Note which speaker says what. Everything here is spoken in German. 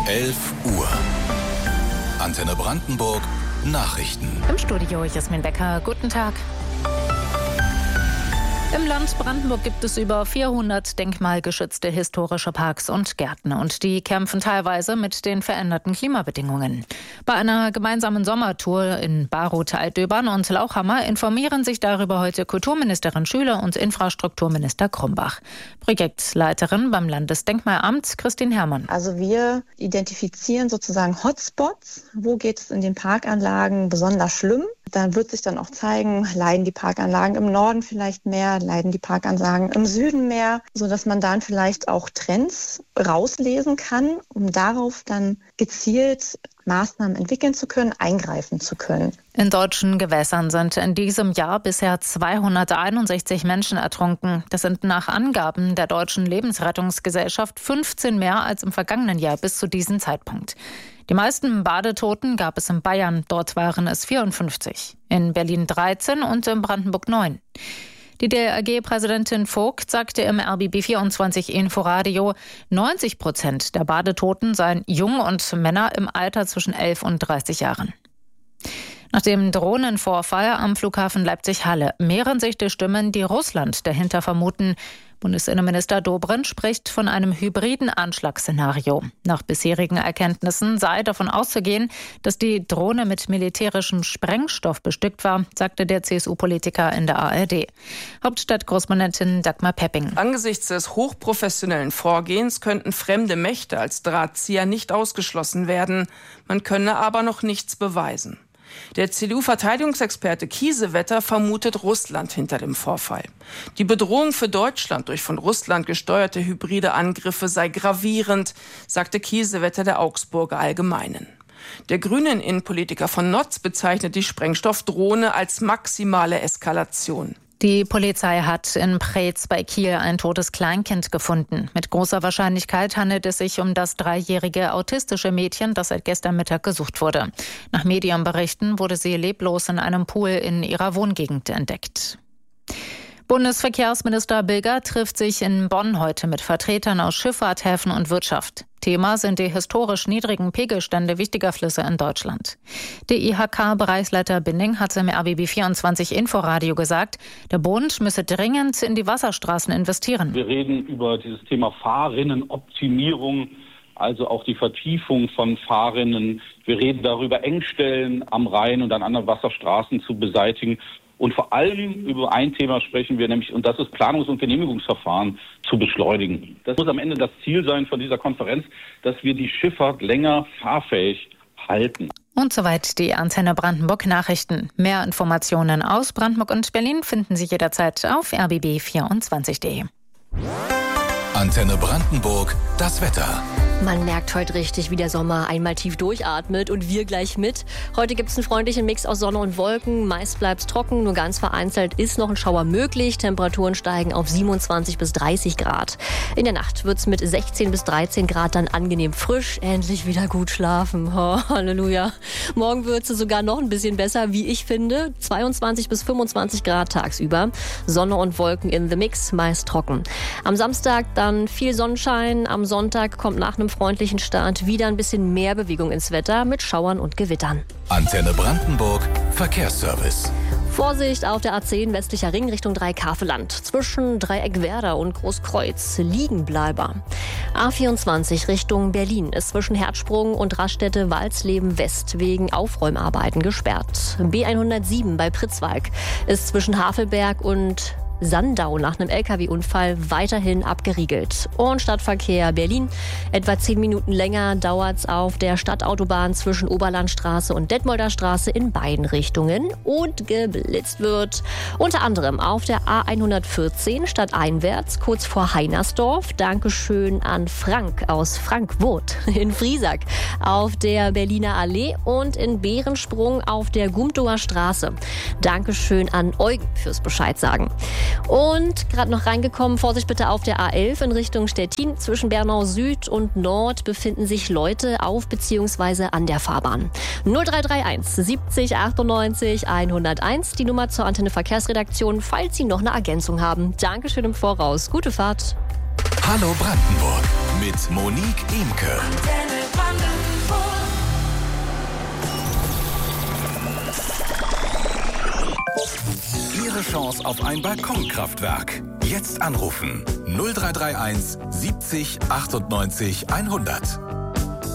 Speaker 1: 11 Uhr. Antenne Brandenburg, Nachrichten.
Speaker 2: Im Studio Jasmin Becker. Guten Tag. Im Land Brandenburg gibt es über 400 denkmalgeschützte historische Parks und Gärten. Und die kämpfen teilweise mit den veränderten Klimabedingungen. Bei einer gemeinsamen Sommertour in Baruth, Altdöbern und Lauchhammer informieren sich darüber heute Kulturministerin Schüler und Infrastrukturminister Krumbach. Projektleiterin beim Landesdenkmalamt Christine Herrmann.
Speaker 3: Also wir identifizieren sozusagen Hotspots. Wo geht es in den Parkanlagen besonders schlimm? Dann wird sich dann auch zeigen, leiden die Parkanlagen im Norden vielleicht mehr, leiden die Parkanlagen im Süden mehr, sodass man dann vielleicht auch Trends rauslesen kann, um darauf dann gezielt Maßnahmen entwickeln zu können, eingreifen zu können.
Speaker 2: In deutschen Gewässern sind in diesem Jahr bisher 261 Menschen ertrunken. Das sind nach Angaben der Deutschen Lebensrettungsgesellschaft 15 mehr als im vergangenen Jahr bis zu diesem Zeitpunkt. Die meisten Badetoten gab es in Bayern, dort waren es 54, in Berlin 13 und in Brandenburg 9. Die DLRG-Präsidentin Vogt sagte im RBB24 Inforadio, 90% der Badetoten seien Jungen und Männer im Alter zwischen 11 und 30 Jahren. Nach dem Drohnenvorfall am Flughafen Leipzig-Halle mehren sich die Stimmen, die Russland dahinter vermuten. Bundesinnenminister Dobrindt spricht von einem hybriden Anschlagsszenario. Nach bisherigen Erkenntnissen sei davon auszugehen, dass die Drohne mit militärischem Sprengstoff bestückt war, sagte der CSU-Politiker in der ARD. Hauptstadtkorrespondentin Dagmar Pepping.
Speaker 4: Angesichts des hochprofessionellen Vorgehens könnten fremde Mächte als Drahtzieher nicht ausgeschlossen werden. Man könne aber noch nichts beweisen. Der CDU-Verteidigungsexperte Kiesewetter vermutet Russland hinter dem Vorfall. Die Bedrohung für Deutschland durch von Russland gesteuerte hybride Angriffe sei gravierend, sagte Kiesewetter der Augsburger Allgemeinen. Der grünen Innenpolitiker von Notz bezeichnet die Sprengstoffdrohne als maximale Eskalation.
Speaker 2: Die Polizei hat in Preetz bei Kiel ein totes Kleinkind gefunden. Mit großer Wahrscheinlichkeit handelt es sich um das 3-jährige autistische Mädchen, das seit gestern Mittag gesucht wurde. Nach Medienberichten wurde sie leblos in einem Pool in ihrer Wohngegend entdeckt. Bundesverkehrsminister Bilger trifft sich in Bonn heute mit Vertretern aus Schifffahrt, Häfen und Wirtschaft. Thema sind die historisch niedrigen Pegelstände wichtiger Flüsse in Deutschland. Der IHK-Bereichsleiter Binning hat im RBB24 Inforadio gesagt, der Bund müsse dringend in die Wasserstraßen investieren.
Speaker 5: Wir reden über dieses Thema Fahrrinnenoptimierung, also auch die Vertiefung von Fahrrinnen. Wir reden darüber, Engstellen am Rhein und an anderen Wasserstraßen zu beseitigen. Und vor allem über ein Thema sprechen wir nämlich, und das ist Planungs- und Genehmigungsverfahren zu beschleunigen. Das muss am Ende das Ziel sein von dieser Konferenz, dass wir die Schifffahrt länger fahrfähig halten.
Speaker 2: Und soweit die Antenne Brandenburg Nachrichten. Mehr Informationen aus Brandenburg und Berlin finden Sie jederzeit auf rbb24.de.
Speaker 1: Antenne Brandenburg, das Wetter.
Speaker 6: Man merkt heute richtig, wie der Sommer einmal tief durchatmet und wir gleich mit. Heute gibt es einen freundlichen Mix aus Sonne und Wolken. Meist bleibt es trocken, nur ganz vereinzelt ist noch ein Schauer möglich. Temperaturen steigen auf 27 bis 30 Grad. In der Nacht wird es mit 16 bis 13 Grad dann angenehm frisch. Endlich wieder gut schlafen. Oh, Halleluja. Morgen wird es sogar noch ein bisschen besser, wie ich finde. 22 bis 25 Grad tagsüber. Sonne und Wolken in the Mix, meist trocken. Am Samstag dann viel Sonnenschein. Am Sonntag kommt nach einem freundlichen Start wieder ein bisschen mehr Bewegung ins Wetter mit Schauern und Gewittern.
Speaker 1: Antenne Brandenburg, Verkehrsservice.
Speaker 6: Vorsicht auf der A10 westlicher Ring Richtung Dreikafeland. Zwischen Dreieckwerder und Großkreuz Liegenbleiber. A24 Richtung Berlin ist zwischen Herzsprung und Raststätte Walsleben West wegen Aufräumarbeiten gesperrt. B107 bei Pritzwalk ist zwischen Havelberg und Sandau nach einem LKW-Unfall weiterhin abgeriegelt. Und Stadtverkehr Berlin. Etwa 10 Minuten länger dauert es auf der Stadtautobahn zwischen Oberlandstraße und Detmolder Straße in beiden Richtungen. Und geblitzt wird unter anderem auf der A114 stadteinwärts kurz vor Heinersdorf. Dankeschön an Frank aus Frankfurt in Friesack auf der Berliner Allee und in Behrensprung auf der Gumtower Straße. Dankeschön an Eugen fürs Bescheid sagen. Und gerade noch reingekommen, Vorsicht bitte auf der A11 in Richtung Stettin. Zwischen Bernau Süd und Nord befinden sich Leute auf bzw. an der Fahrbahn. 0331 70 98 101, die Nummer zur Antenne Verkehrsredaktion, falls Sie noch eine Ergänzung haben. Dankeschön im Voraus. Gute Fahrt.
Speaker 1: Hallo Brandenburg mit Monique Imke. Ihre Chance auf ein Balkonkraftwerk. Jetzt anrufen 0331 70 98 100.